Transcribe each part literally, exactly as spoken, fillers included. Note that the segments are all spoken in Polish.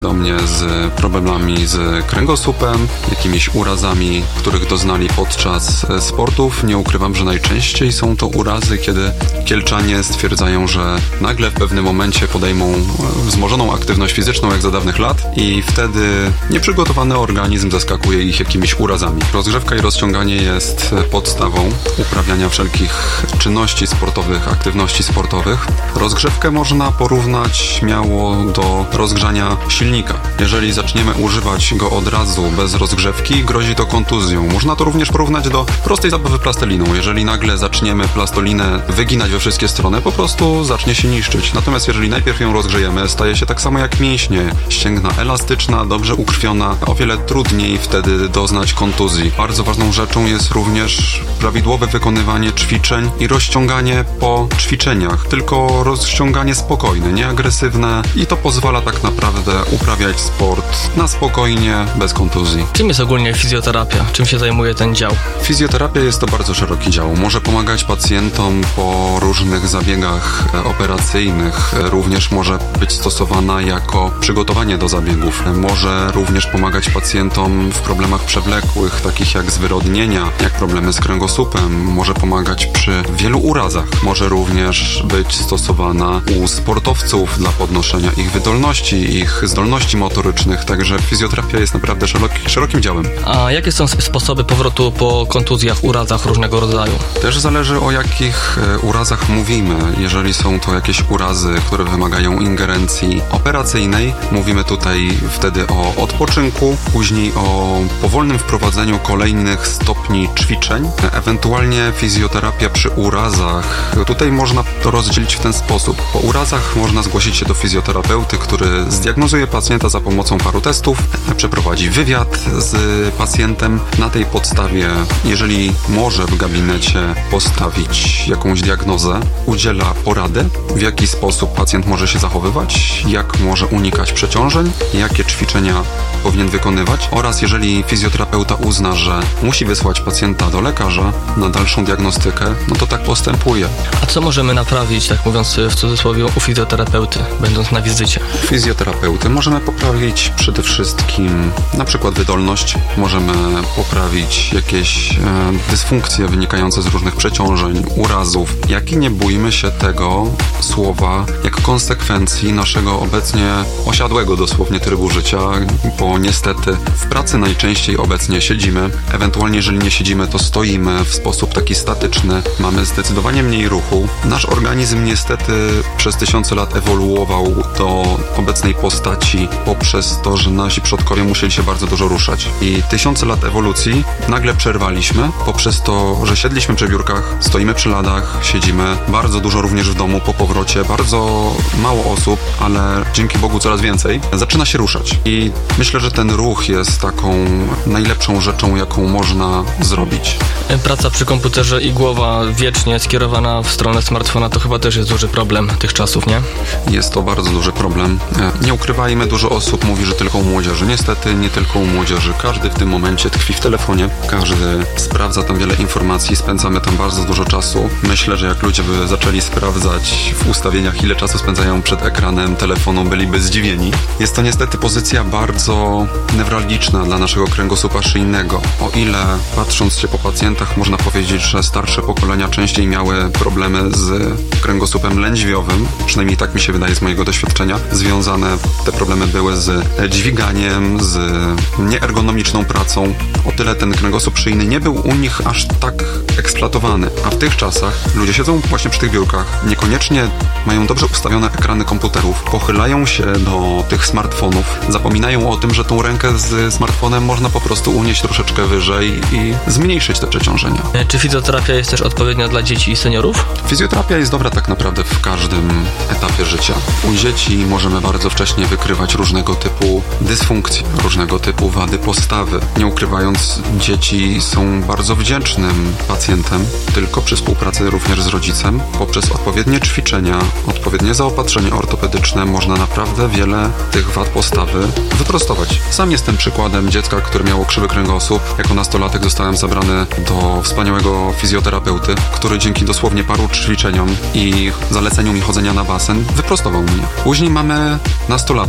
do mnie z problemami z kręgosłupem, jakimiś urazami, których doznali podczas sportów. Nie ukrywam, że najczęściej są to urazy, kiedy Kielczanie stwierdzają, że nagle w pewnym momencie podejmą wzmożoną aktywność fizyczną jak za dawnych lat i wtedy nieprzygotowany organizm zaskakuje ich jakimiś urazami. Rozgrzewka i rozciąganie jest podstawą uprawiania wszelkich czynności sportowych, aktywności sportowych. Rozgrzewkę można porównać śmiało do rozgrzania silnika. Jeżeli zaczniemy używać go od razu, bez rozgrzewki, grozi to kontuzją. Można to również porównać do prostej zabawy plasteliną. Jeżeli nagle zaczniemy plastolinę wyginać we wszystkie strony, po prostu zacznie się niszczyć. Natomiast jeżeli najpierw ją rozgrzejemy, staje się tak samo jak mięśnie. Ścięgna elastyczna, dobrze ukrwiona, o wiele trudniej wtedy doznać kontuzji. Bardzo ważną rzeczą jest również prawidłowe wykonywanie ćwiczeń i rozciąganie po ćwiczeniach. Tylko rozciąganie spokojne, nieagresywne i to pozwala tak naprawdę uprawiać sport na spokojnie, bez kontuzji. Czym jest ogólnie fizjoterapia? Czym się zajmuje ten dział? Fizjoterapia jest to bardzo szeroki dział. Może pomagać pacjentom po różnych zabiegach operacyjnych. Również może być stosowana jako przygotowanie do zabiegów. Może również pomagać pacjentom w problemach przewlekłych, takich jak zwyrodnienia, jak problemy z kręgosłupem. Może pomagać przy wielu urazach. Może również być stosowana u sportowców dla podnoszenia ich wydolności, ich zdolności motorycznych. Także fizjoterapia jest naprawdę szeroki, szerokim działem. A jakie są sposoby powrotu po kontuzjach, urazach różnego rodzaju? Też zależy, o jakich urazach mówimy. Jeżeli są to jakieś urazy, które wymagają ingerencji operacyjnej, mówimy tutaj wtedy o odpoczynku, później o powolnym wprowadzeniu kolejnych stopni ćwiczeń, ewentualnie fizjoterapia przy urazach. Tutaj można to rozdzielić w ten sposób. Po urazach można zgłosić się do fizjoterapeuty, który zdiagnozuje pacjenta za pomocą paru testów, przeprowadzi wywiad z pacjentem. Na tej podstawie, jeżeli może w gabinecie postawić jakąś diagnozę, udziela porady, w jaki sposób pacjent może się zachowywać, jak może unikać przeciążeń, jakie ćwiczenia powinien wykonywać oraz jeżeli fizjoterapeuta uzna, że musi wysłać pacjenta do lekarza na dalszą diagnostykę, no to tak postępuje. A co możemy naprawić, tak mówiąc w cudzysłowie, u fizjoterapeuty, będąc na wizycie? Fizjoterapeuty możemy poprawić przede wszystkim na przykład wydolność, możemy poprawić jakieś e, dysfunkcje wynikające z różnych przeciążeń, urazów, jak i nie bójmy się tego słowa, jak konsekwencji naszego obecnie osiadłego dosłownie trybu życia, bo niestety w pracy najczęściej obecnie siedzimy, ewentualnie jeżeli nie siedzimy, to stoimy w sposób taki statyczny, mamy zdecydowanie mniej ruchu. Nasz organizm niestety przez tysiące lat ewoluował do obecnej postaci poprzez to, że nasi przodkowie musieli się bardzo dużo ruszać. I tysiące lat ewolucji nagle przerwaliśmy poprzez to, że siedliśmy przy biurkach, stoimy przy ladach, siedzimy, bardzo dużo również w domu po powrocie, bardzo mało osób, ale dzięki Bogu coraz więcej, zaczyna się ruszać. I myślę, że ten ruch jest taką najlepszą rzeczą, jaką można zrobić. Praca przy komputerze i głowa wiecznie skierowana w stronę smartfona to chyba też jest duży problem tych czasów, nie? Jest to bardzo duży problem. Nie ukrywajmy, dużo osób mówi, że tylko u młodzieży. Niestety nie tylko u młodzieży. Każdy w tym momencie tkwi w telefonie. Każdy sprawdza tam wiele informacji. Spędzamy tam bardzo dużo czasu. Myślę, że jak ludzie by zaczęli sprawdzać w ustawieniach, ile czasu spędzają przed ekranem telefonu, byliby zdziwieni. Jest to niestety pozycja bardzo newralgiczna dla naszego kręgosłupa szyjnego. O ile patrząc się po pacjentach można powiedzieć, że starsze pokolenia częściej miały problemy z kręgosłupem lędźwiowym, przynajmniej tak mi się wydaje z mojego doświadczenia, związane te problemy były z dźwiganiem, z nieergonomiczną pracą. O tyle ten kręgosłup szyjny nie był u nich aż tak eksploatowany. A w tych czasach ludzie siedzą właśnie przy tych biurkach, niekoniecznie mają dobrze ustawione ekrany komputerów, pochylają się do tych smartfonów, zapominają o tym, że tą rękę z smartfonem można po prostu unieść troszeczkę wyżej i zmniejszyć te przeciążenia. Czy fizjoterapia jest też odpowiednia dla dzieci i seniorów? Fizjoterapia jest dobra tak naprawdę w każdym etapie życia. U dzieci możemy bardzo wcześnie wykrywać różnego typu dysfunkcje, różnego typu wady postawy. Nie ukrywając, dzieci są bardzo wdzięcznym pacjentem, tylko przy współpracy również z rodzicem. Poprzez odpowiednie ćwiczenia, odpowiednie zaopatrzenie ortopedyczne można naprawdę wiele tych wad postawy wyprostować. Sam jestem przykładem dziecka, które miało krzywy kręgosłup. Jako nastolatek zostałem zabrany do wspaniałego fizjoterapeuty, który dzięki dosłownie paru ćwiczeniom i zaleceniu mi chodzenia na basen wyprostował mnie. Później mamy nastolatków.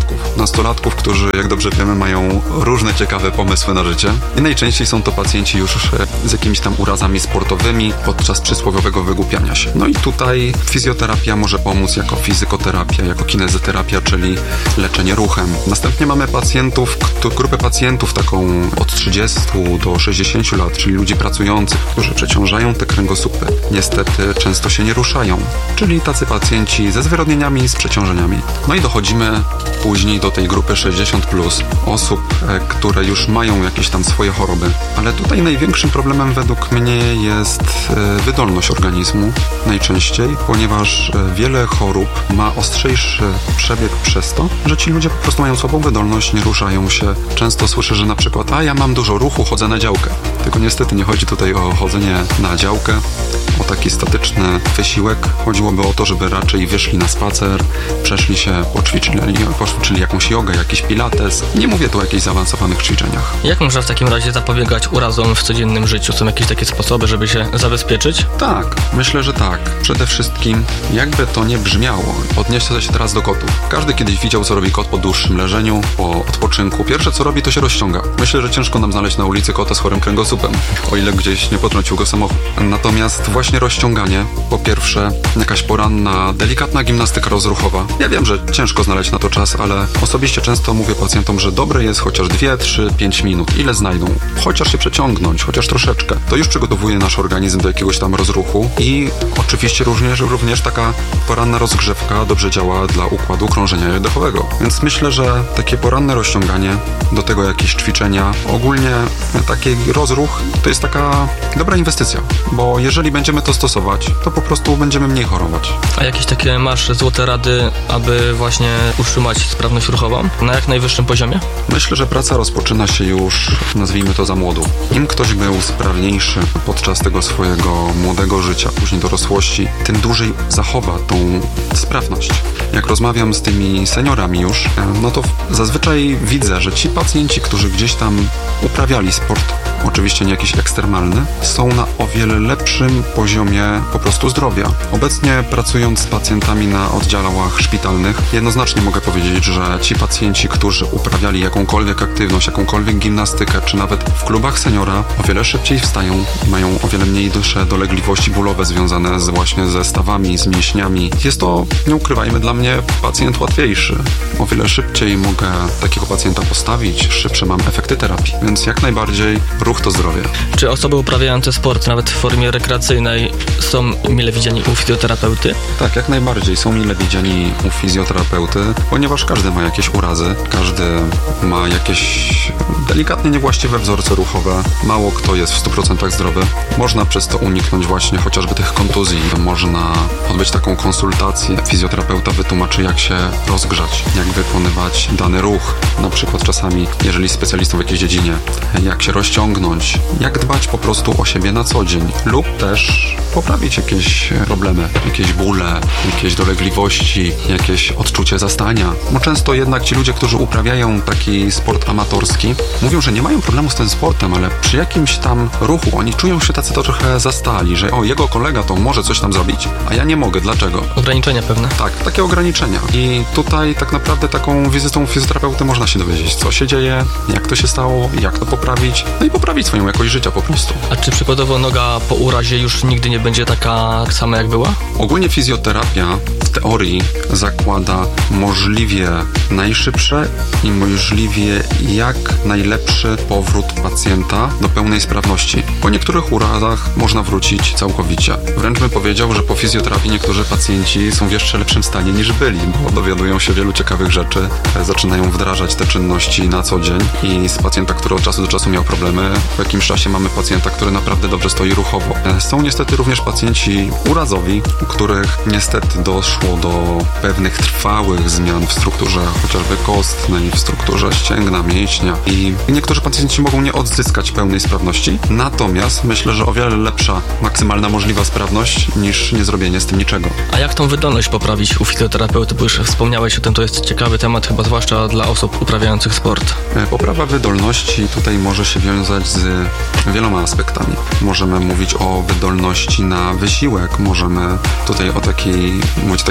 nastolatków, którzy, jak dobrze wiemy, mają różne ciekawe pomysły na życie. I najczęściej są to pacjenci już z jakimiś tam urazami sportowymi podczas przysłowiowego wygłupiania się. No i tutaj fizjoterapia może pomóc jako fizykoterapia, jako kinezoterapia, czyli leczenie ruchem. Następnie mamy pacjentów, grupę pacjentów taką od trzydziestu do sześćdziesięciu lat, czyli ludzi pracujących, którzy przeciążają te kręgosłupy. Niestety często się nie ruszają, czyli tacy pacjenci ze zwyrodnieniami, z przeciążeniami. No i dochodzimy później do tej grupy sześćdziesiąt plus, osób, które już mają jakieś tam swoje choroby. Ale tutaj największym problemem według mnie jest wydolność organizmu najczęściej, ponieważ wiele chorób ma ostrzejszy przebieg przez to, że ci ludzie po prostu mają słabą wydolność, nie ruszają się. Często słyszę, że na przykład, a ja mam dużo ruchu, chodzę na działkę. Tylko niestety nie chodzi tutaj o chodzenie na działkę, o taki statyczny wysiłek. Chodziłoby o to, żeby raczej wyszli na spacer, przeszli się, poćwiczyli, poćwiczyli jakąś jogę, jakiś pilates. Nie mówię tu o jakichś zaawansowanych ćwiczeniach. Jak można w takim razie zapobiegać urazom w codziennym życiu? Są jakieś takie sposoby, żeby się zabezpieczyć? Tak, myślę, że tak. Przede wszystkim, jakby to nie brzmiało, odnieście się teraz do kotów. Każdy kiedyś widział, co robi kot po dłuższym leżeniu, po odpoczynku. Pierwsze, co robi, to się rozciąga. Myślę, że ciężko nam znaleźć na ulicy kota z chorym kręgosłupem, o ile gdzieś nie potrącił go samochód. Natomiast właśnie rozciąganie, po pierwsze, jakaś poranna, delikatna gimnastyka rozruchowa. Ja wiem, że ciężko znaleźć na to czas, ale osobiście często mówię pacjentom, że dobre jest chociaż dwie, trzy, pięć minut. Ile znajdą? Chociaż się przeciągnąć, chociaż troszeczkę. To już przygotowuje nasz organizm do jakiegoś tam rozruchu i oczywiście również, również taka poranna rozgrzewka dobrze działa dla układu krążenia oddechowego. Więc myślę, że takie poranne rozciąganie, do tego jakieś ćwiczenia, ogólnie taki rozruch to jest taka dobra inwestycja, bo jeżeli będziemy to stosować, to po prostu będziemy mniej chorować. A jakieś takie masz złote rady, aby właśnie utrzymać sprawność ruchową na jak najwyższym poziomie? Myślę, że praca rozpoczyna się już, nazwijmy to, za młodu. Im ktoś był sprawniejszy podczas tego swojego młodego życia, później dorosłości, tym dłużej zachowa tą sprawność. Jak rozmawiam z tymi seniorami już, no to zazwyczaj widzę, że ci pacjenci, którzy gdzieś tam uprawiali sport, oczywiście nie jakiś ekstremalny, są na o wiele lepszym poziomie po prostu zdrowia. Obecnie pracując z pacjentami na oddziałach szpitalnych, jednoznacznie mogę powiedzieć, że ci pacjenci, którzy uprawiali jakąkolwiek aktywność, jakąkolwiek gimnastykę, czy nawet w klubach seniora, o wiele szybciej wstają i mają o wiele mniej duże dolegliwości bólowe związane z właśnie ze stawami, z mięśniami. Jest to, nie ukrywajmy, dla mnie pacjent łatwiejszy. O wiele szybciej mogę takiego pacjenta postawić, szybsze mam efekty terapii, więc jak najbardziej ruch to zdrowie. Czy osoby uprawiające sport, nawet w formie rekreacyjnej, są mile widziani u fizjoterapeuty? Tak, jak najbardziej są mile widziani u fizjoterapeuty, ponieważ każdy ma jakieś urazy, każdy ma jakieś delikatnie niewłaściwe wzorce ruchowe. Mało kto jest w stu procentach zdrowy. Można przez to uniknąć właśnie chociażby tych kontuzji. Można odbyć taką konsultację. Fizjoterapeuta wytłumaczy, jak się rozgrzać, jak wykonywać dany ruch. Na przykład czasami, jeżeli specjalistą w jakiejś dziedzinie, jak się rozciągnąć, jak dbać po prostu o siebie na co dzień lub też poprawić jakieś problemy, jakieś bóle, jakieś dolegliwości, jakieś odczucie zastania. Bo często jednak ci ludzie, którzy uprawiają taki sport amatorski, mówią, że nie mają problemu z tym sportem, ale przy jakimś tam ruchu oni czują się tacy to trochę zastali, że o, jego kolega to może coś tam zrobić, a ja nie mogę. Dlaczego? Ograniczenia pewne. Tak, takie ograniczenia. I tutaj tak naprawdę taką wizytą fizjoterapeuty można się dowiedzieć, co się dzieje, jak to się stało, jak to poprawić, no i poprawić swoją jakość życia po prostu. A czy przykładowo noga po urazie już nigdy nie będzie taka sama jak była? Ogólnie fizjoterapia w teorii zakłada możliwie najszybsze i możliwie jak najlepszy powrót pacjenta do pełnej sprawności. Po niektórych urazach można wrócić całkowicie. Wręcz bym powiedział, że po fizjoterapii niektórzy pacjenci są w jeszcze lepszym stanie niż byli, bo dowiadują się wielu ciekawych rzeczy, zaczynają wdrażać te czynności na co dzień i z pacjenta, który od czasu do czasu miał problemy, po jakimś czasie mamy pacjenta, który naprawdę dobrze stoi ruchowo. Są niestety również pacjenci urazowi, u których niestety doszło do pewnych trwałych zmian w strukturze chociażby kostnej, w strukturze ścięgna, mięśnia i niektórzy pacjenci mogą nie odzyskać pełnej sprawności, natomiast myślę, że o wiele lepsza maksymalna możliwa sprawność niż nie zrobienie z tym niczego. A jak tą wydolność poprawić u fizjoterapeuty? Bo już wspomniałeś o tym, to jest ciekawy temat, chyba zwłaszcza dla osób uprawiających sport. Poprawa wydolności tutaj może się wiązać z wieloma aspektami. Możemy mówić o wydolności na wysiłek, możemy tutaj o takiej, mówić o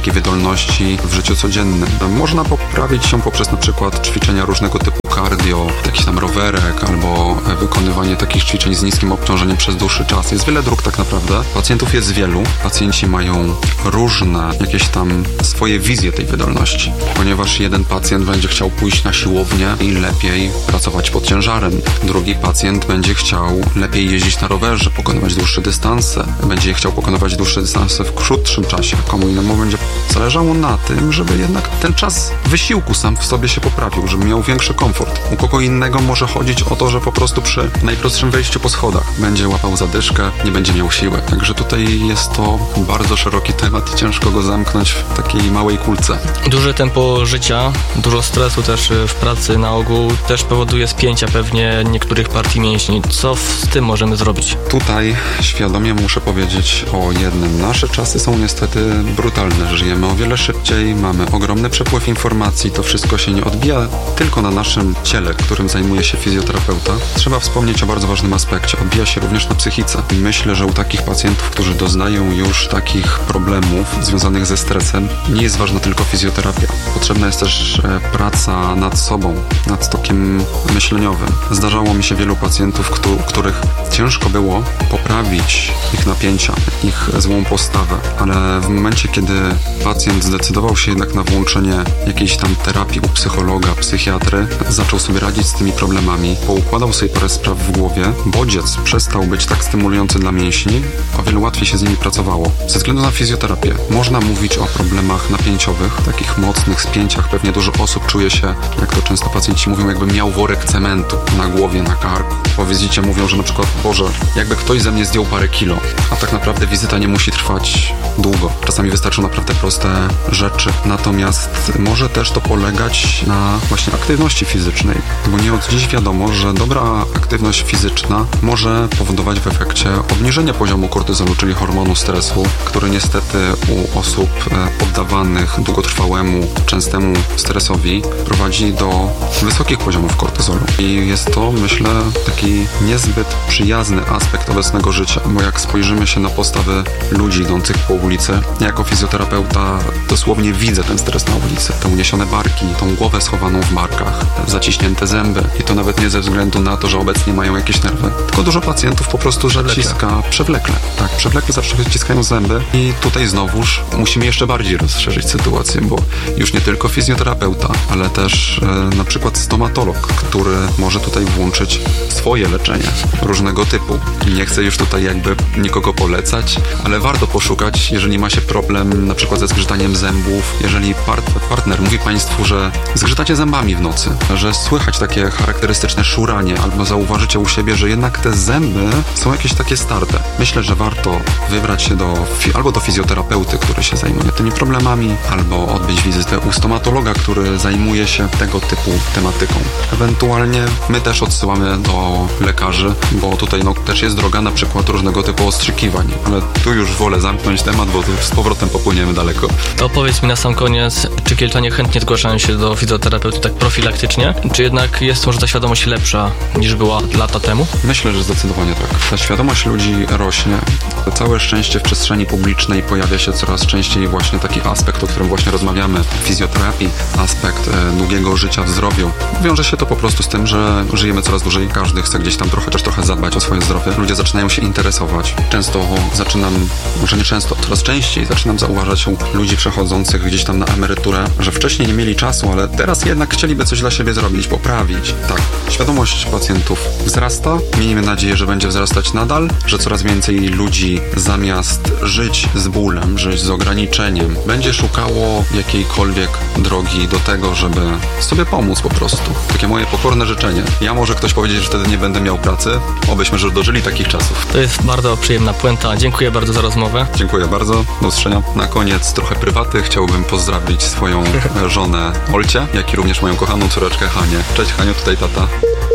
takiej wydolności w życiu codziennym. Można poprawić się poprzez na przykład ćwiczenia różnego typu cardio, jakiś tam rowerek albo wykonywanie takich ćwiczeń z niskim obciążeniem przez dłuższy czas. Jest wiele dróg tak naprawdę. Pacjentów jest wielu. Pacjenci mają różne jakieś tam swoje wizje tej wydolności, ponieważ jeden pacjent będzie chciał pójść na siłownię i lepiej pracować pod ciężarem. Drugi pacjent będzie chciał lepiej jeździć na rowerze, pokonywać dłuższe dystanse. Będzie chciał pokonywać dłuższe dystanse w krótszym czasie. Komu innemu będzie zależało na tym, żeby jednak ten czas wysiłku sam w sobie się poprawił, żeby miał większy komfort. U kogo innego może chodzić o to, że po prostu przy najprostszym wejściu po schodach będzie łapał zadyszkę, nie będzie miał siły. Także tutaj jest to bardzo szeroki temat i ciężko go zamknąć w takiej małej kulce. Duże tempo życia, dużo stresu też w pracy na ogół też powoduje spięcia pewnie niektórych partii mięśni. Co z tym możemy zrobić? Tutaj świadomie muszę powiedzieć o jednym. Nasze czasy są niestety brutalne. Żyjemy o wiele szybciej, mamy ogromny przepływ informacji. To wszystko się nie odbija tylko na naszym ciele, którym zajmuje się fizjoterapeuta. Trzeba wspomnieć o bardzo ważnym aspekcie. Odbija się również na psychice. Myślę, że u takich pacjentów, którzy doznają już takich problemów związanych ze stresem, nie jest ważna tylko fizjoterapia. Potrzebna jest też praca nad sobą, nad stokiem myśleniowym. Zdarzało mi się wielu pacjentów, których ciężko było poprawić ich napięcia, ich złą postawę, ale w momencie, kiedy pacjent zdecydował się jednak na włączenie jakiejś tam terapii u psychologa, psychiatry, zaczął sobie radzić z tymi problemami, poukładał sobie parę spraw w głowie, bodziec przestał być tak stymulujący dla mięśni, o wiele łatwiej się z nimi pracowało. Ze względu na fizjoterapię można mówić o problemach napięciowych, takich mocnych spięciach. Pewnie dużo osób czuje się, jak to często pacjenci mówią, jakby miał worek cementu na głowie, na karku. Po wizycie mówią, że na przykład, Boże, jakby ktoś ze mnie zdjął parę kilo, a tak naprawdę wizyta nie musi trwać długo. Czasami wystarczą naprawdę proste rzeczy. Natomiast może też to polegać na właśnie aktywności fizycznej, bo nie od dziś wiadomo, że dobra aktywność fizyczna może powodować w efekcie obniżenie poziomu kortyzolu, czyli hormonu stresu, który niestety u osób poddawanych długotrwałemu, częstemu stresowi prowadzi do wysokich poziomów kortyzolu. I jest to, myślę, taki niezbyt przyjazny aspekt obecnego życia, bo jak spojrzymy się na postawy ludzi idących po ulicy, ja jako fizjoterapeuta dosłownie widzę ten stres na ulicy, te uniesione barki, tą głowę schowaną w barkach, zaciśnięte zęby i to nawet nie ze względu na to, że obecnie mają jakieś nerwy, tylko dużo pacjentów po prostu zaciska przewlekle. Tak, przewlekle zawsze wyciskają zęby i tutaj znowuż musimy jeszcze bardziej rozszerzyć sytuację, bo już nie tylko fizjoterapeuta, ale też e, na przykład stomatolog, który może tutaj włączyć swoje leczenie różnego typu. Nie chcę już tutaj jakby nikogo polecać, ale warto poszukać, jeżeli ma się problem na przykład ze zgrzytaniem zębów, jeżeli part- partner mówi Państwu, że zgrzytacie zębami w nocy, że słychać takie charakterystyczne szuranie, albo zauważycie u siebie, że jednak te zęby są jakieś takie starte. Myślę, że warto wybrać się do fi- albo do fizjoterapeuty, który się zajmuje tymi problemami, albo odbyć wizytę u stomatologa, który zajmuje się tego typu tematyką. Ewentualnie my też odsyłamy do lekarzy, bo tutaj no, też jest droga na przykład różnego typu ostrzykiwań, ale tu już wolę zamknąć temat, bo tu z powrotem popłyniemy daleko. To powiedz mi na sam koniec, czy Kielczanie chętnie zgłaszają się do fizjoterapeuty tak profilaktycznie, czy jednak jest może ta świadomość lepsza niż była lata temu? Myślę, że zdecydowanie tak. Ta świadomość ludzi rośnie. Całe szczęście w przestrzeni publicznej pojawia się coraz częściej właśnie taki aspekt, o którym właśnie rozmawiamy, fizjoterapii, aspekt e, długiego życia w zdrowiu. Wiąże się to po prostu z tym, że żyjemy coraz dłużej, każdy chce gdzieś tam trochę, chociaż trochę zadbać o swoje zdrowie. Ludzie zaczynają się interesować. Często zaczynam, może nie często, coraz częściej zaczynam zauważać u ludzi przechodzących gdzieś tam na emeryturę, że wcześniej nie mieli czasu, ale teraz jednak chcieliby coś dla siebie zrobić, poprawić. Tak, świadomość pacjentów wzrasta. Miejmy nadzieję, że będzie wzrastać nadal, że coraz więcej ludzi zamiast żyć z bólem, żyć z ograniczeniem, będzie szukało jakiejkolwiek drogi do tego, żeby sobie pomóc po prostu. Takie moje pokorne życzenie. Ja może ktoś powiedzieć, że wtedy nie będę miał pracy, obyśmy, że dożyli takich czasów. To jest bardzo przyjemna puenta. Dziękuję bardzo za rozmowę. Dziękuję bardzo. Do usłyszenia. Na koniec trochę prywaty. Chciałbym pozdrowić swoją żonę Olcie, jak i również moją kochaną córeczkę Hanię. Cześć Haniu, tutaj tata.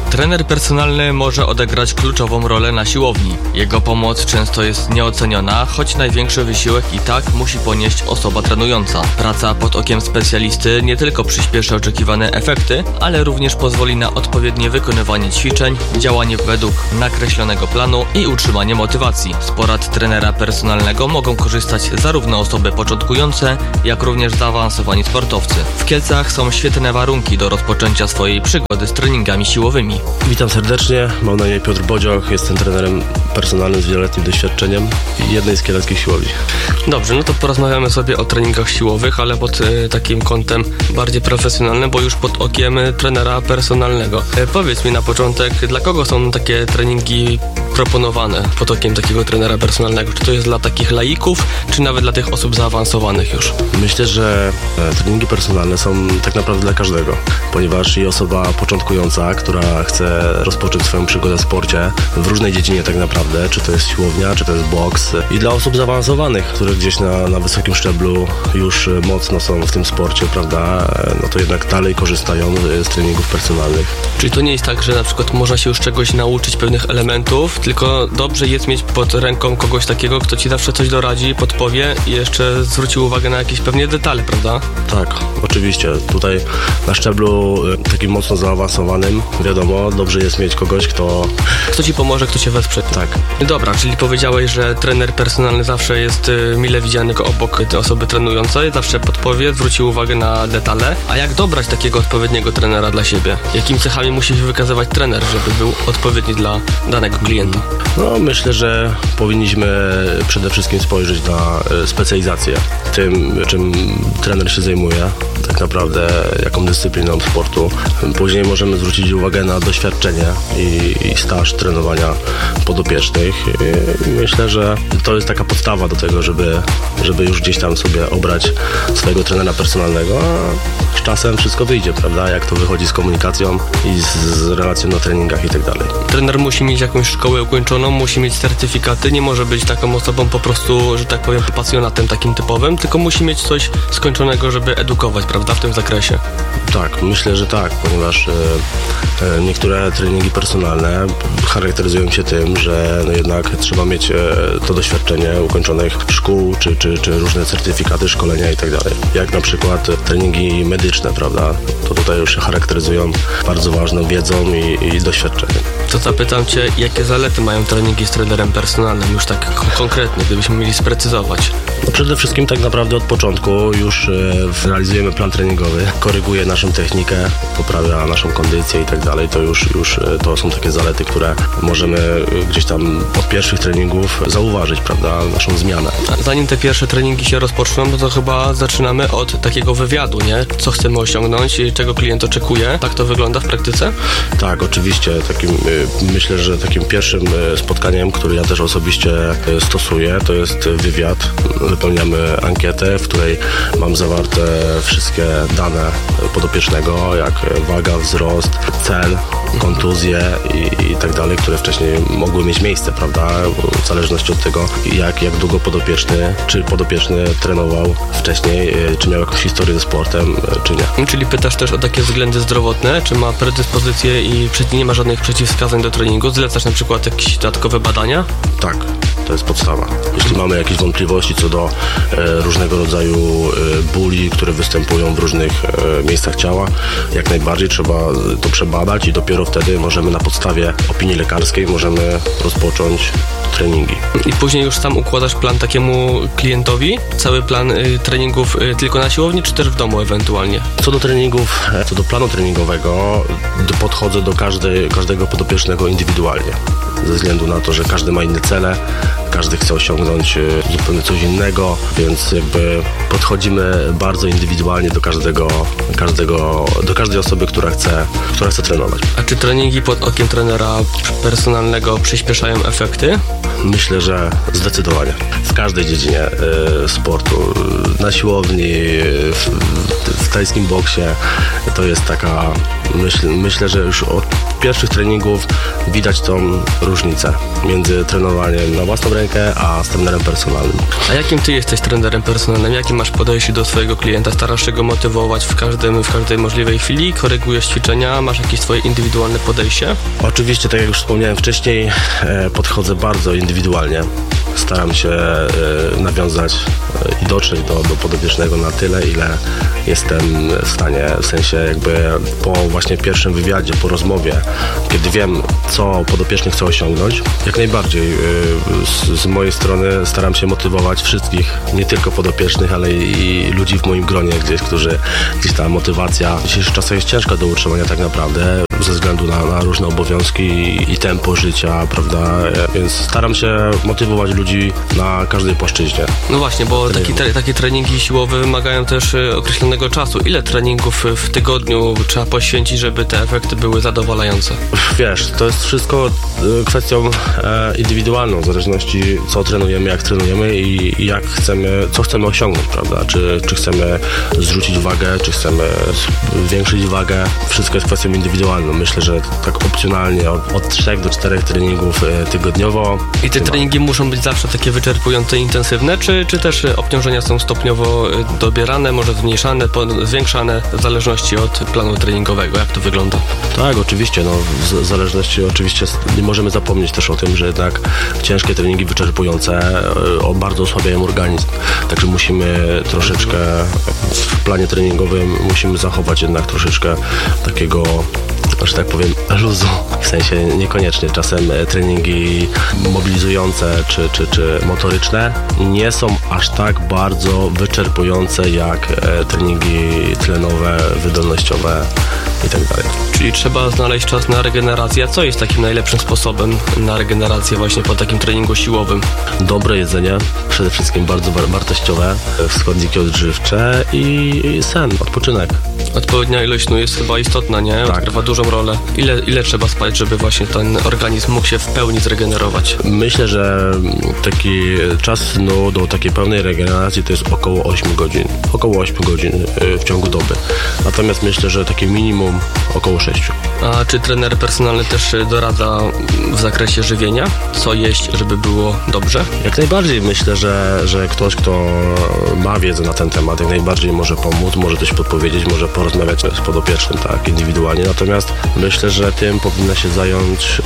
Trener personalny może odegrać kluczową rolę na siłowni. Jego pomoc często jest nieoceniona, choć największy wysiłek i tak musi ponieść osoba trenująca. Praca pod okiem specjalisty nie tylko przyspieszy oczekiwane efekty, ale również pozwoli na odpowiednie wykonywanie ćwiczeń, działanie według nakreślonego planu i utrzymanie motywacji. Z porad trenera personalnego mogą korzystać zarówno osoby początkujące, jak również zaawansowani sportowcy. W Kielcach są świetne warunki do rozpoczęcia swojej przygody z treningami siłowymi. Witam serdecznie, mam na imię Piotr Bodzioch, jestem trenerem personalnym z wieloletnim doświadczeniem jednej z kieleckich siłowni. Dobrze, no to porozmawiamy sobie o treningach siłowych, ale pod y, takim kątem bardziej profesjonalnym, bo już pod okiem y, trenera personalnego. Y, powiedz mi na początek, dla kogo są takie treningi proponowane pod okiem takiego trenera personalnego? Czy to jest dla takich laików, czy nawet dla tych osób zaawansowanych już? Myślę, że e, treningi personalne są tak naprawdę dla każdego, ponieważ i osoba początkująca, która chce rozpocząć swoją przygodę w sporcie w różnej dziedzinie tak naprawdę, czy to jest siłownia, czy to jest boks, i dla osób zaawansowanych, które gdzieś na, na wysokim szczeblu już mocno są w tym sporcie, prawda, no to jednak dalej korzystają z treningów personalnych. Czyli to nie jest tak, że na przykład można się już czegoś nauczyć, pewnych elementów, tylko dobrze jest mieć pod ręką kogoś takiego, kto ci zawsze coś doradzi, podpowie i jeszcze zwróci uwagę na jakieś pewnie detale, prawda? Tak, oczywiście. Tutaj na szczeblu takim mocno zaawansowanym, wiadomo, dobrze jest mieć kogoś, kto... Kto ci pomoże, kto cię wesprze. Tak. Dobra, czyli powiedziałeś, że trener personalny zawsze jest mile widziany obok tej osoby trenującej, zawsze podpowie, zwróci uwagę na detale. A jak dobrać takiego odpowiedniego trenera dla siebie? Jakimi cechami musi się wykazywać trener, żeby był odpowiedni dla danego klienta? No, myślę, że powinniśmy przede wszystkim spojrzeć na specjalizację, tym, czym trener się zajmuje, tak naprawdę jaką dyscypliną sportu. Później możemy zwrócić uwagę na doświadczenie i, i staż trenowania podopiecznych. I myślę, że to jest taka podstawa do tego, żeby, żeby już gdzieś tam sobie obrać swojego trenera personalnego, a z czasem wszystko wyjdzie, prawda? Jak to wychodzi z komunikacją i z, z relacją na treningach i tak dalej. Trener musi mieć jakąś szkołę ukończoną, musi mieć certyfikaty, nie może być taką osobą po prostu, że tak powiem, pasjonatem takim typowym, tylko musi mieć coś skończonego, żeby edukować, prawda, w tym zakresie. Tak, myślę, że tak, ponieważ e, e, niektóre treningi personalne charakteryzują się tym, że no jednak trzeba mieć e, to doświadczenie ukończonych szkół, czy, czy, czy różne certyfikaty, szkolenia i tak dalej. Jak na przykład treningi medyczne, prawda, to tutaj już się charakteryzują bardzo ważną wiedzą i, i doświadczeniem. To zapytam cię, jakie zalety mają treningi z trenerem personalnym, już tak konkretnie, gdybyśmy mieli sprecyzować. No przede wszystkim tak naprawdę od początku już e, realizujemy plan treningowy, koryguje naszą technikę, poprawia naszą kondycję i tak dalej. To już, już e, to są takie zalety, które możemy gdzieś tam od pierwszych treningów zauważyć, prawda, naszą zmianę. A zanim te pierwsze treningi się rozpoczną, no to chyba zaczynamy od takiego wywiadu, nie? Co chcemy osiągnąć i czego klient oczekuje. Tak to wygląda w praktyce? Tak, oczywiście. Takim, e, myślę, że takim pierwszym e, spotkaniem, który ja też osobiście e, stosuję, to jest wywiad. Wypełniamy ankietę, w której mam zawarte wszystkie dane podopiecznego, jak waga, wzrost, cel, kontuzje i, i tak dalej, które wcześniej mogły mieć miejsce, prawda? W zależności od tego, jak, jak długo podopieczny, czy podopieczny trenował wcześniej, czy miał jakąś historię ze sportem, czy nie. Czyli pytasz też o takie względy zdrowotne, czy ma predyspozycje i nie ma żadnych przeciwwskazań do treningu? Zlecasz na przykład jakieś dodatkowe badania? Tak. To jest podstawa. Jeśli mamy jakieś wątpliwości co do e, różnego rodzaju e, bóli, które występują w różnych e, miejscach ciała, jak najbardziej trzeba to przebadać i dopiero wtedy możemy na podstawie opinii lekarskiej możemy rozpocząć treningi. I później już sam układasz plan takiemu klientowi? Cały plan y, treningów y, tylko na siłowni, czy też w domu ewentualnie? Co do treningów, co do planu treningowego, podchodzę do każdej, każdego podopiecznego indywidualnie. Ze względu na to, że każdy ma inne cele, każdy chce osiągnąć zupełnie coś innego, więc jakby podchodzimy bardzo indywidualnie do każdego, każdego, do każdej osoby, która chce, która chce trenować. A czy treningi pod okiem trenera personalnego przyspieszają efekty? Myślę, że zdecydowanie. W każdej dziedzinie y, sportu, na siłowni, w, w tajskim boksie, to jest taka Myśl, myślę, że już od pierwszych treningów widać tą różnicę między trenowaniem na własną rękę, a z trenerem personalnym. A jakim ty jesteś trenerem personalnym? Jakie masz podejście do swojego klienta? Starasz się go motywować w każdym, w każdej możliwej chwili? Korygujesz ćwiczenia? Masz jakieś swoje indywidualne podejście? Oczywiście, tak jak już wspomniałem wcześniej, podchodzę bardzo indywidualnie. Staram się nawiązać i dotrzeć do, do podopiecznego na tyle, ile jestem w stanie, w sensie jakby po właśnie pierwszym wywiadzie, po rozmowie, kiedy wiem, co podopieczny chce osiągnąć, jak najbardziej z, z mojej strony staram się motywować wszystkich, nie tylko podopiecznych, ale i ludzi w moim gronie gdzieś, którzy gdzieś ta motywacja w dzisiejszych czasach jest ciężka do utrzymania tak naprawdę, ze względu na, na różne obowiązki i, i tempo życia, prawda, więc staram się motywować ludzi na każdej płaszczyźnie. No właśnie, bo taki, tre, takie treningi siłowe wymagają też określonego czasu. Ile treningów w tygodniu trzeba poświęcić, żeby te efekty były zadowalające? Wiesz, to jest wszystko kwestią e, indywidualną, w zależności co trenujemy, jak trenujemy i, i jak chcemy, co chcemy osiągnąć, prawda? Czy, czy chcemy zrzucić wagę, czy chcemy zwiększyć wagę. Wszystko jest kwestią indywidualną. Myślę, że tak opcjonalnie od, od trzech do czterech treningów e, tygodniowo. I te treningi muszą być zawsze takie wyczerpujące, intensywne, czy, czy też obciążenia są stopniowo dobierane, może zmniejszane, zwiększane w zależności od planu treningowego? Jak to wygląda? Tak, oczywiście, no w zależności oczywiście nie możemy zapomnieć też o tym, że jednak ciężkie treningi wyczerpujące o, bardzo osłabiają organizm, także musimy troszeczkę w planie treningowym musimy zachować jednak troszeczkę takiego, że tak powiem, luzu, w sensie niekoniecznie czasem treningi mobilizujące czy, czy, czy motoryczne nie są aż tak bardzo wyczerpujące jak treningi tlenowe, wydolnościowe i tak dalej. Czyli trzeba znaleźć czas na regenerację. A co jest takim najlepszym sposobem na regenerację właśnie po takim treningu siłowym? Dobre jedzenie, przede wszystkim bardzo wartościowe, składniki odżywcze i, i sen, odpoczynek. Odpowiednia ilość snu jest chyba istotna, nie? Tak. Odgrywa dużą rolę. Ile, ile trzeba spać, żeby właśnie ten organizm mógł się w pełni zregenerować? Myślę, że taki czas snu do takiej pełnej regeneracji to jest około osiem godzin. Około osiem godzin w ciągu doby. Natomiast myślę, że takie minimum około sześć. A czy trener personalny też doradza w zakresie żywienia? Co jeść, żeby było dobrze? Jak najbardziej myślę, że, że ktoś, kto ma wiedzę na ten temat, jak najbardziej może pomóc, może coś podpowiedzieć, może porozmawiać z podopiecznym, tak, indywidualnie. Natomiast myślę, że tym powinna się zająć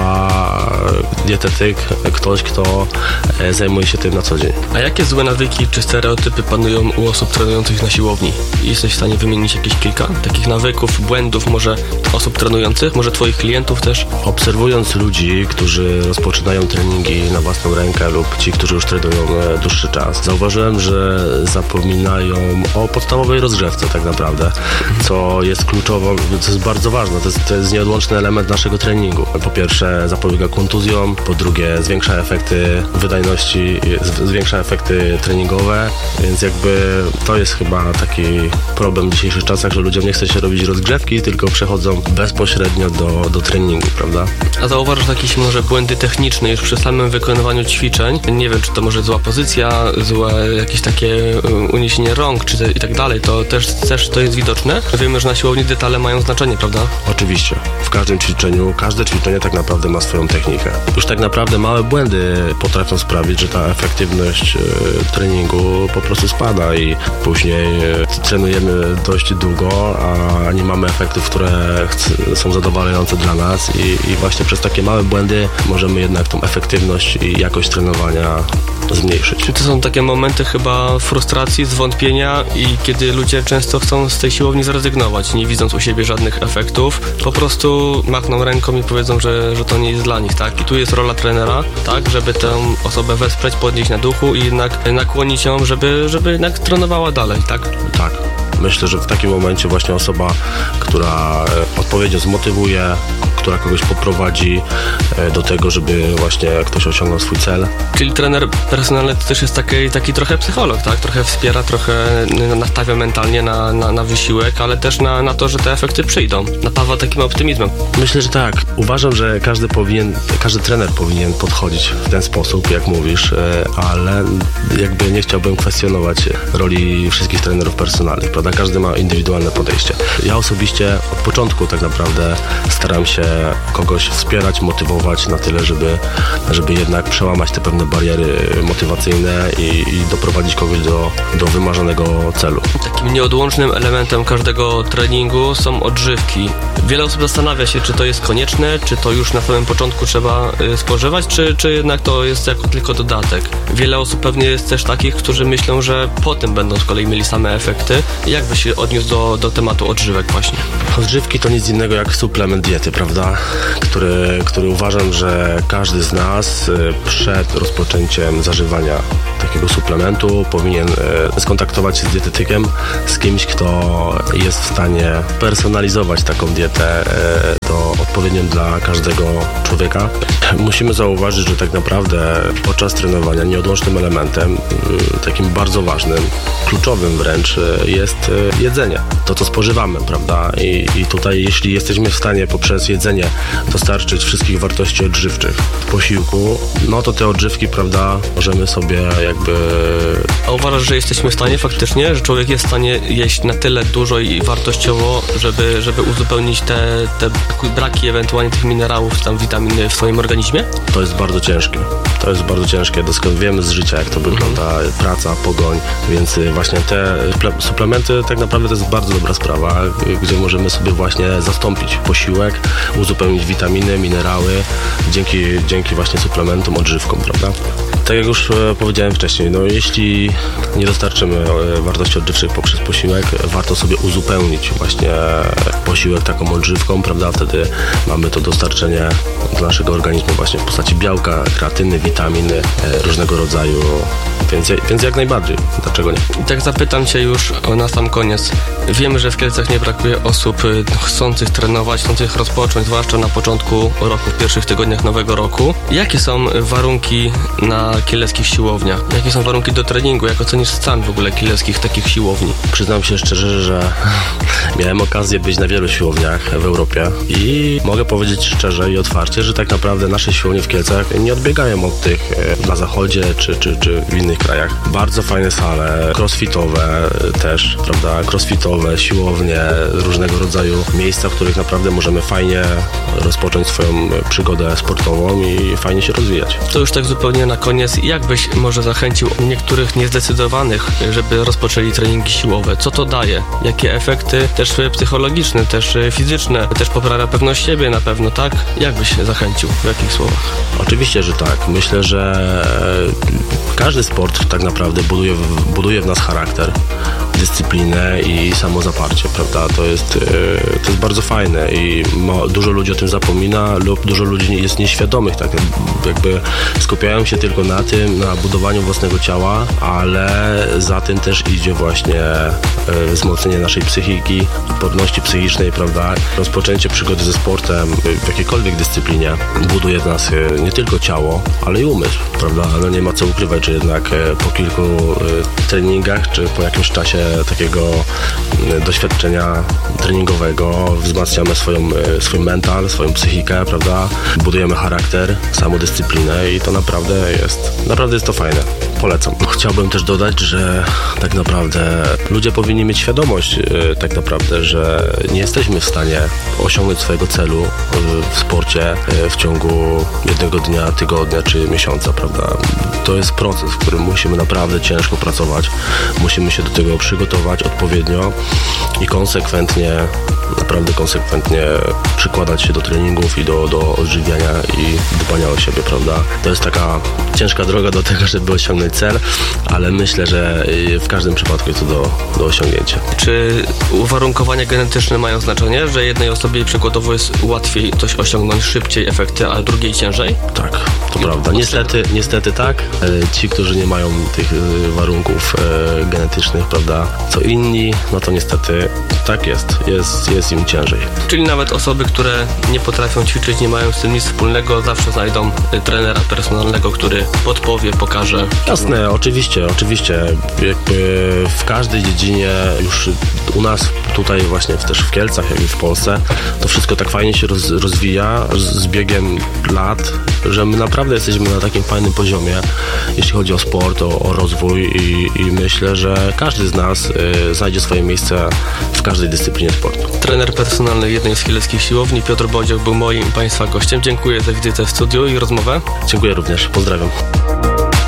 osoba, dietetyk, ktoś, kto zajmuje się tym na co dzień. A jakie złe nawyki czy stereotypy panują u osób trenujących na siłowni? Jesteś w stanie wymienić jakieś kilka takich nawyków, błędów, może osób trenujących, może twoich klientów też? Obserwując ludzi, którzy rozpoczynają treningi na własną rękę lub ci, którzy już trenują dłuższy czas, zauważyłem, że zapominają o podstawowej rozgrzewce tak naprawdę, co jest kluczowo, co jest bardzo ważne, to jest, to jest nieodłączny element naszego treningu. Po pierwsze zapobiega kontuzjom, po drugie zwiększa efekty wydajności, zwiększa efekty treningowe, więc jakby to jest chyba taki problem w dzisiejszych czasach, że ludziom nie chce się robić rozgrzewki, tylko przechodzą bezpośrednio do, do treningu, prawda? A zauważasz jakieś może błędy techniczne już przy samym wykonywaniu ćwiczeń? Nie wiem, czy to może zła pozycja, złe jakieś takie uniesienie rąk, czy te, i tak dalej, to też, też to jest widoczne? Wiemy, że na siłowni detale mają znaczenie, prawda? Oczywiście. W każdym ćwiczeniu, każde ćwiczenie tak naprawdę ma swoją technikę. Już tak naprawdę małe błędy potrafią sprawić, że ta efektywność e, treningu po prostu spada i później e, trenujemy dość długo, a nie mamy efektów, które chc- są zadowalające dla nas i, i właśnie przez takie małe błędy możemy jednak tą efektywność i jakość trenowania zmniejszyć. To są takie momenty chyba frustracji, zwątpienia i kiedy ludzie często chcą z tej siłowni zrezygnować, nie widząc u siebie żadnych efektów, po prostu machną ręką i powiedzą, że, że to nie jest dla nich, tak? I tu jest rola trenera, tak? Żeby tę osobę wesprzeć, podnieść na duchu i jednak nakłonić ją, żeby, żeby jednak trenowała dalej, tak? Tak. Myślę, że w takim momencie właśnie osoba, która odpowiednio zmotywuje, która kogoś poprowadzi do tego, żeby właśnie ktoś osiągnął swój cel. Czyli trener personalny to też jest taki, taki trochę psycholog, tak? Trochę wspiera, trochę nastawia mentalnie na, na, na wysiłek, ale też na, na to, że te efekty przyjdą. Napawa takim optymizmem. Myślę, że tak. Uważam, że każdy powinien, każdy trener powinien podchodzić w ten sposób, jak mówisz, ale jakby nie chciałbym kwestionować roli wszystkich trenerów personalnych, prawda? prawda? Każdy ma indywidualne podejście. Ja osobiście od początku tak naprawdę staram się kogoś wspierać, motywować na tyle, żeby, żeby jednak przełamać te pewne bariery motywacyjne i, i doprowadzić kogoś do, do wymarzonego celu. Takim nieodłącznym elementem każdego treningu są odżywki. Wiele osób zastanawia się, czy to jest konieczne, czy to już na samym początku trzeba y, spożywać, czy, czy jednak to jest jako tylko dodatek. Wiele osób pewnie jest też takich, którzy myślą, że potem będą z kolei mieli same efekty. Jak by się odniósł do, do tematu odżywek właśnie? Odżywki to nic innego jak suplement diety, prawda? Który, który uważam, że każdy z nas przed rozpoczęciem zażywania takiego suplementu powinien skontaktować się z dietetykiem, z kimś, kto jest w stanie personalizować taką dietę to odpowiednią dla każdego człowieka. Musimy zauważyć, że tak naprawdę podczas trenowania nieodłącznym elementem, takim bardzo ważnym, kluczowym wręcz jest jedzenie. To, co spożywamy, prawda? I, i tutaj, jeśli jesteśmy w stanie poprzez jedzenie dostarczyć wszystkich wartości odżywczych w posiłku, no to te odżywki, prawda, możemy sobie jakby... A uważasz, że jesteśmy w stanie faktycznie, że człowiek jest w stanie jeść na tyle dużo i wartościowo, żeby, żeby uzupełnić te, te braki ewentualnie tych minerałów, tam witaminy w swoim organizmie? To jest bardzo ciężkie. To jest bardzo ciężkie. Doskonale wiemy z życia, jak to wygląda. Praca, pogoń, więc właśnie te suplementy tak naprawdę to jest bardzo dobra sprawa, gdzie możemy sobie właśnie zastąpić posiłek, uzupełnić witaminy, minerały dzięki, dzięki właśnie suplementom, odżywkom, prawda? Tak jak już powiedziałem wcześniej, no jeśli nie dostarczymy wartości odżywczych poprzez posiłek, warto sobie uzupełnić właśnie posiłek taką odżywką, prawda? Wtedy mamy to dostarczenie do naszego organizmu właśnie w postaci białka, kreatyny, witaminy różnego rodzaju, więc, więc jak najbardziej, dlaczego nie? I tak zapytam Cię już na sam koniec. Wiemy, że w Kielcach nie brakuje osób chcących trenować, chcących rozpocząć, zwłaszcza na początku roku, w pierwszych tygodniach nowego roku. Jakie są warunki na kieleckich siłowniach? Jakie są warunki do treningu? Jak ocenisz stan w ogóle kieleckich takich siłowni? Przyznam się szczerze, że miałem okazję być na wielu siłowniach w Europie i mogę powiedzieć szczerze i otwarcie, że tak naprawdę nasze siłownie w Kielcach nie odbiegają od tych na zachodzie czy, czy, czy w innych krajach. Bardzo fajne sale, crossfitowe też, prawda? Crossfitowe, siłownie, różnego rodzaju miejsca, w których naprawdę możemy fajnie rozpocząć swoją przygodę sportową i fajnie się rozwijać. To już tak zupełnie na koniec. Jak byś może zachęcił niektórych niezdecydowanych, żeby rozpoczęli treningi siłowe? Co to daje? Jakie efekty? Też psychologiczne, też fizyczne, też poprawia pewność siebie na pewno, tak? Jak byś zachęcił? W jakich słowach? Oczywiście, że tak. Myślę, że każdy sport tak naprawdę buduje w, buduje w nas charakter, dyscyplinę i samozaparcie, prawda? To jest, to jest bardzo fajne i ma, dużo ludzi o tym zapomina lub dużo ludzi jest nieświadomych, tak jakby skupiają się tylko na tym, na budowaniu własnego ciała, ale za tym też idzie właśnie wzmocnienie naszej psychiki, odporności psychicznej, prawda? Rozpoczęcie przygody ze sportem w jakiejkolwiek dyscyplinie buduje w nas nie tylko ciało, ale i umysł, prawda? No nie ma co ukrywać, że jednak po kilku treningach, czy po jakimś czasie takiego doświadczenia treningowego wzmacniamy swoją, swój mental, swoją psychikę, prawda? Budujemy charakter, samodyscyplinę i to naprawdę jest, naprawdę jest to fajne. Polecam. Chciałbym też dodać, że tak naprawdę ludzie powinni mieć świadomość tak naprawdę, że nie jesteśmy w stanie osiągnąć swojego celu w sporcie w ciągu jednego dnia, tygodnia czy miesiąca, prawda? To jest proces, w którym musimy naprawdę ciężko pracować, musimy się do tego przygotować odpowiednio i konsekwentnie, naprawdę konsekwentnie przykładać się do treningów i do, do odżywiania i dbania o siebie, prawda? To jest taka ciężka droga do tego, żeby osiągnąć cel, ale myślę, że w każdym przypadku jest to do, do osiągnięcia. Czy uwarunkowania genetyczne mają znaczenie, że jednej osobie przykładowo jest łatwiej coś osiągnąć, szybciej efekty, a drugiej ciężej? Tak, to prawda. Niestety, niestety tak. Ci, którzy nie mają tych warunków genetycznych, prawda, co inni, no to niestety tak jest. Jest, jest im ciężej. Czyli nawet osoby, które nie potrafią ćwiczyć, nie mają z tym nic wspólnego, zawsze znajdą trenera personalnego, który podpowie, pokaże. Ja Jasne, oczywiście, oczywiście. Jakby w każdej dziedzinie już u nas tutaj właśnie też w Kielcach, jak i w Polsce, to wszystko tak fajnie się roz, rozwija z, z biegiem lat, że my naprawdę jesteśmy na takim fajnym poziomie, jeśli chodzi o sport, o, o rozwój i, i myślę, że każdy z nas y, znajdzie swoje miejsce w każdej dyscyplinie sportu. Trener personalny jednej z kieleckich siłowni, Piotr Bodzioch, był moim Państwa gościem. Dziękuję za wizytę w studiu i rozmowę. Dziękuję również, pozdrawiam.